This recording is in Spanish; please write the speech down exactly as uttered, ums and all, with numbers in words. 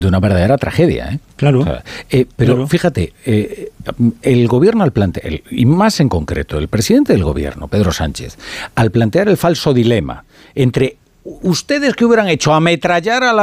de una verdadera tragedia, ¿eh? Claro. O sea, eh, pero claro. fíjate, eh, el gobierno al plantear, y más en concreto, el presidente del gobierno, Pedro Sánchez, al plantear el falso dilema entre ustedes, ¿qué hubieran hecho? Ametrallar a la